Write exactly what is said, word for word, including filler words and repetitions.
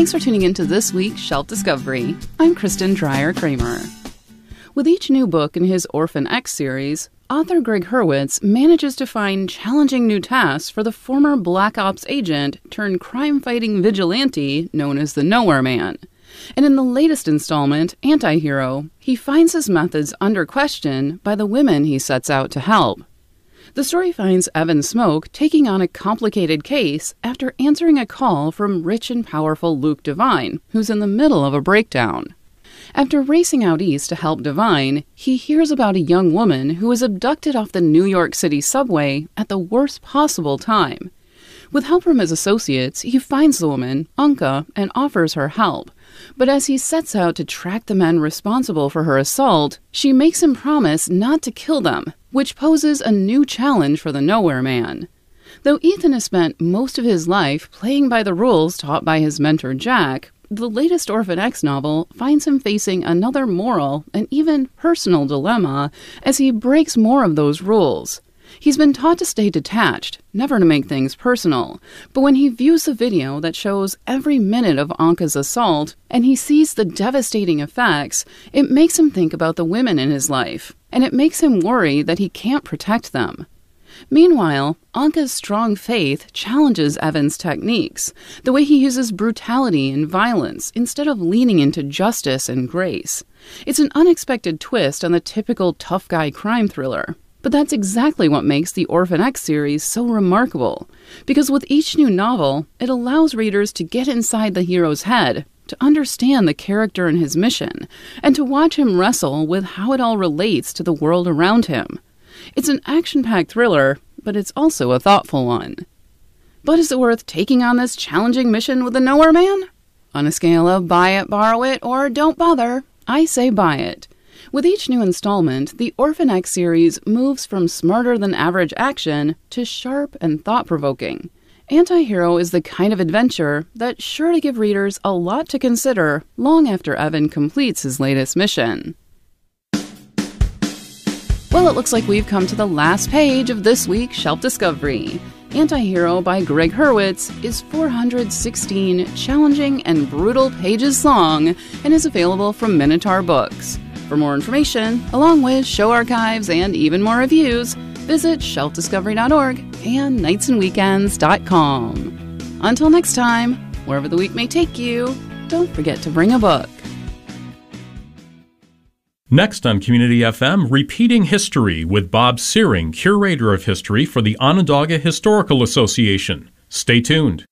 Thanks for tuning in to this week's Shelf Discovery. I'm Kristen Dreyer-Kramer. With each new book in his Orphan X series, author Greg Hurwitz manages to find challenging new tasks for the former Black Ops agent turned crime-fighting vigilante known as the Nowhere Man. And in the latest installment, Anti-Hero, he finds his methods under question by the women he sets out to help. The story finds Evan Smoke taking on a complicated case after answering a call from rich and powerful Luke Devine, who's in the middle of a breakdown. After racing out east to help Devine, he hears about a young woman who was abducted off the New York City subway at the worst possible time. With help from his associates, he finds the woman, Anka, and offers her help. But as he sets out to track the men responsible for her assault, she makes him promise not to kill them, which poses a new challenge for the Nowhere Man. Though Ethan has spent most of his life playing by the rules taught by his mentor Jack, the latest Orphan X novel finds him facing another moral and even personal dilemma as he breaks more of those rules. He's been taught to stay detached, never to make things personal, but when he views the video that shows every minute of Anka's assault and he sees the devastating effects, it makes him think about the women in his life, and it makes him worry that he can't protect them. Meanwhile, Anka's strong faith challenges Evan's techniques, the way he uses brutality and violence instead of leaning into justice and grace. It's an unexpected twist on the typical tough guy crime thriller. But that's exactly what makes the Orphan X series so remarkable, because with each new novel, it allows readers to get inside the hero's head, to understand the character and his mission, and to watch him wrestle with how it all relates to the world around him. It's an action-packed thriller, but it's also a thoughtful one. But is it worth taking on this challenging mission with the Nowhere Man? On a scale of buy it, borrow it, or don't bother, I say buy it. With each new installment, the Orphan X series moves from smarter-than-average action to sharp and thought-provoking. Anti-Hero is the kind of adventure that's sure to give readers a lot to consider long after Evan completes his latest mission. Well, it looks like we've come to the last page of this week's Shelf Discovery. Anti-Hero by Greg Hurwitz is four hundred sixteen challenging and brutal pages long and is available from Minotaur Books. For more information, along with show archives and even more reviews, visit shelf discovery dot org and nights and weekends dot com. Until next time, wherever the week may take you, don't forget to bring a book. Next on Community F M, Repeating History with Bob Searing, Curator of History for the Onondaga Historical Association. Stay tuned.